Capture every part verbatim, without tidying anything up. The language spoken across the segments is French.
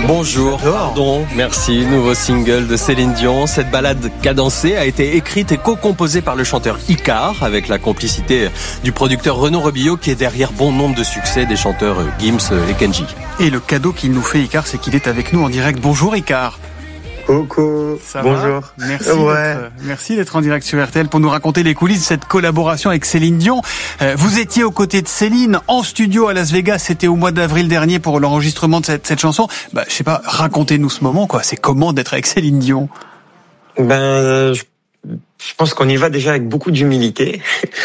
Bonjour, pardon, merci, nouveau single de Céline Dion. Cette ballade cadencée a été écrite et co-composée par le chanteur Icare, avec la complicité du producteur Renaud Robillot, qui est derrière bon nombre de succès des chanteurs Gims et Kenji. Et le cadeau qu'il nous fait, Icare, c'est qu'il est avec nous en direct. Bonjour Icare. Coucou, ça bonjour. Va merci, ouais. d'être, merci d'être en direct sur R T L pour nous raconter les coulisses de cette collaboration avec Céline Dion. Euh, vous étiez aux côtés de Céline en studio à Las Vegas, c'était au mois d'avril dernier pour l'enregistrement de cette, cette chanson. Bah, je sais pas, racontez-nous ce moment, quoi. C'est comment d'être avec Céline Dion? Ben, je, je pense qu'on y va déjà avec beaucoup d'humilité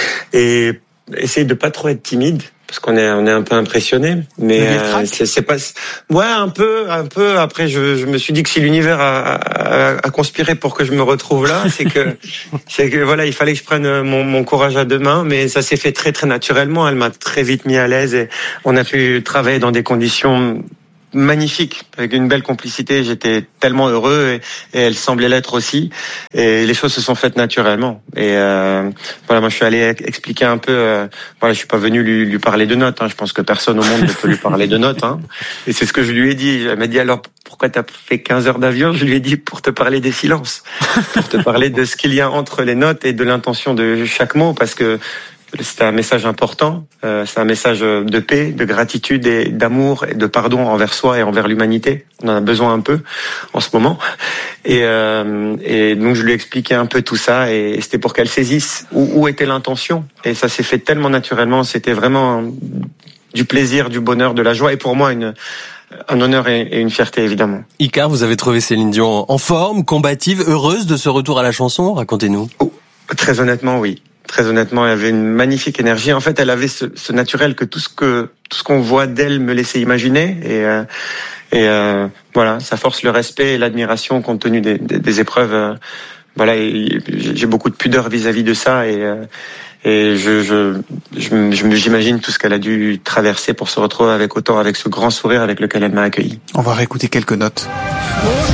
et essayer de pas trop être timide. Parce qu'on est on est un peu impressionné, mais euh, c'est, c'est pas ouais un peu un peu. Après, je, je me suis dit que si l'univers a, a, a conspiré pour que je me retrouve là, c'est que c'est que voilà, il fallait que je prenne mon, mon courage à deux mains, mais ça s'est fait très très naturellement. Elle m'a très vite mis à l'aise et on a pu travailler dans des conditions magnifique, avec une belle complicité. J'étais tellement heureux et, et elle semblait l'être aussi. Et les choses se sont faites naturellement. Et euh, voilà, moi je suis allé expliquer un peu. Euh, voilà, je suis pas venu lui, lui parler de notes. Hein. Je pense que personne au monde ne peut lui parler de notes. Hein. Et c'est ce que je lui ai dit. Elle m'a dit alors pourquoi t'as fait quinze heures d'avion? Je lui ai dit pour te parler des silences, pour te parler de ce qu'il y a entre les notes et de l'intention de chaque mot, parce que c'est un message important, euh, c'est un message de paix, de gratitude et d'amour et de pardon envers soi et envers l'humanité. On en a besoin un peu en ce moment. Et, euh, et donc je lui ai expliqué un peu tout ça et c'était pour qu'elle saisisse où, où était l'intention. Et ça s'est fait tellement naturellement, c'était vraiment du plaisir, du bonheur, de la joie et pour moi une un honneur et une fierté évidemment. Icare, vous avez trouvé Céline Dion en forme, combative, heureuse de ce retour à la chanson? Racontez-nous. Oh, très honnêtement, oui. Très honnêtement, elle avait une magnifique énergie. En fait, elle avait ce, ce naturel que tout ce que tout ce qu'on voit d'elle me laissait imaginer. Et, euh, et euh, voilà, ça force le respect et l'admiration compte tenu des, des, des épreuves. Euh, voilà, et j'ai beaucoup de pudeur vis-à-vis de ça. Et, euh, et je, je, je, je j'imagine tout ce qu'elle a dû traverser pour se retrouver avec autant, avec ce grand sourire avec lequel elle m'a accueilli. On va réécouter quelques notes.